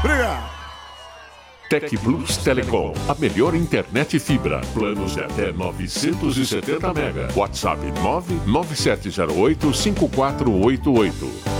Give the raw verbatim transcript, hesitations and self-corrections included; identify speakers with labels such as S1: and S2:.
S1: Obrigado.
S2: Tec Plus Telecom, a melhor internet fibra. Planos de até novecentos e setenta mega. WhatsApp nove nove sete zero oito cinco quatro oito oito.